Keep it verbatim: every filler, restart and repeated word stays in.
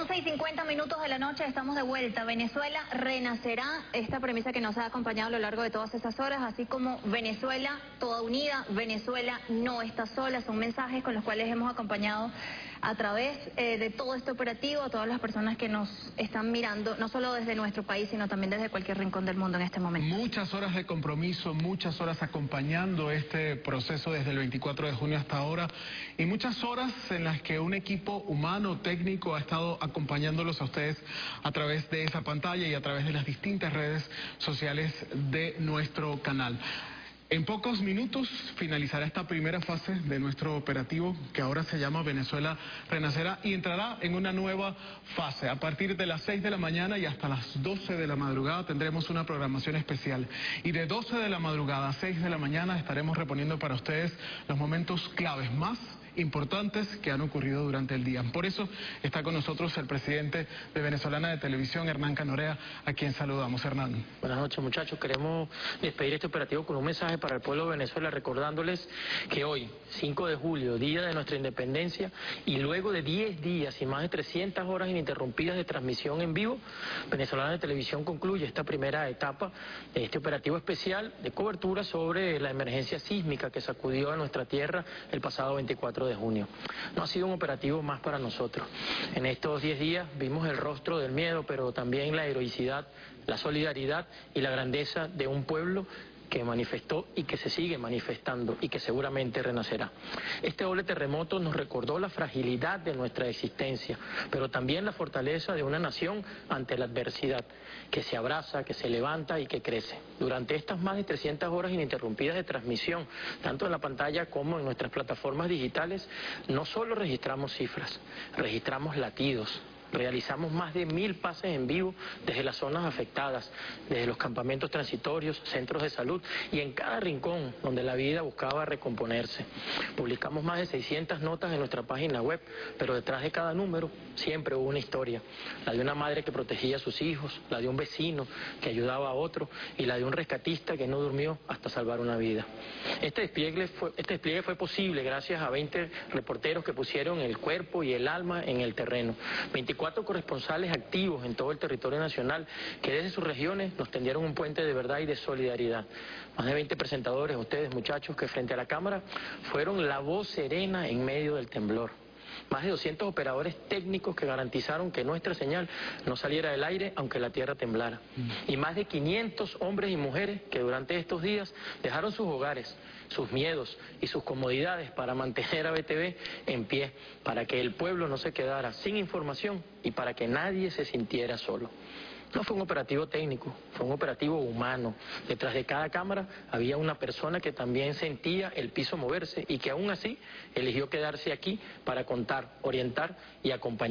once y cincuenta minutos de la noche, estamos de vuelta. Venezuela renacerá, esta premisa que nos ha acompañado a lo largo de todas esas horas, así como Venezuela toda unida, Venezuela no está sola. Son mensajes con los cuales hemos acompañado a través eh, de todo este operativo a todas las personas que nos están mirando, no solo desde nuestro país, sino también desde cualquier rincón del mundo en este momento. Muchas horas de compromiso, muchas horas acompañando este proceso desde el veinticuatro de junio hasta ahora, y muchas horas en las que un equipo humano, técnico, ha estado acompañándolos a ustedes a través de esa pantalla y a través de las distintas redes sociales de nuestro canal. En pocos minutos finalizará esta primera fase de nuestro operativo, que ahora se llama Venezuela Renacerá, y entrará en una nueva fase. A partir de las seis de la mañana y hasta las doce de la madrugada tendremos una programación especial. Y de doce de la madrugada a seis de la mañana estaremos reponiendo para ustedes los momentos claves más importantes que han ocurrido durante el día. Por eso está con nosotros el presidente de Venezolana de Televisión, Hernán Canorea, a quien saludamos. Hernán. Buenas noches, muchachos. Queremos despedir este operativo con un mensaje para el pueblo de Venezuela, recordándoles que hoy, cinco de julio, día de nuestra independencia, y luego de diez días y más de trescientas horas ininterrumpidas de transmisión en vivo, Venezolana de Televisión concluye esta primera etapa de este operativo especial de cobertura sobre la emergencia sísmica que sacudió a nuestra tierra el pasado veinticuatro de junio. No ha sido un operativo más para nosotros. En estos diez días vimos el rostro del miedo, pero también la heroicidad, la solidaridad y la grandeza de un pueblo que manifestó y que se sigue manifestando y que seguramente renacerá. Este doble terremoto nos recordó la fragilidad de nuestra existencia, pero también la fortaleza de una nación ante la adversidad, que se abraza, que se levanta y que crece. Durante estas más de trescientas horas ininterrumpidas de transmisión, tanto en la pantalla como en nuestras plataformas digitales, no solo registramos cifras, registramos latidos. Realizamos más de mil pases en vivo desde las zonas afectadas, desde los campamentos transitorios, centros de salud y en cada rincón donde la vida buscaba recomponerse. Publicamos más de seiscientas notas en nuestra página web, pero detrás de cada número siempre hubo una historia. La de una madre que protegía a sus hijos, la de un vecino que ayudaba a otro y la de un rescatista que no durmió hasta salvar una vida. Este despliegue fue, este despliegue fue posible gracias a veinte reporteros que pusieron el cuerpo y el alma en el terreno. veinticuatro corresponsales activos en todo el territorio nacional que desde sus regiones nos tendieron un puente de verdad y de solidaridad. Más de veinte presentadores, ustedes muchachos, que frente a la cámara fueron la voz serena en medio del temblor. Más de doscientos operadores técnicos que garantizaron que nuestra señal no saliera del aire aunque la tierra temblara. Y más de quinientos hombres y mujeres que durante estos días dejaron sus hogares, sus miedos y sus comodidades para mantener a B T V en pie, para que el pueblo no se quedara sin información y para que nadie se sintiera solo. No fue un operativo técnico, fue un operativo humano. Detrás de cada cámara había una persona que también sentía el piso moverse y que aún así eligió quedarse aquí para contar, orientar y acompañar.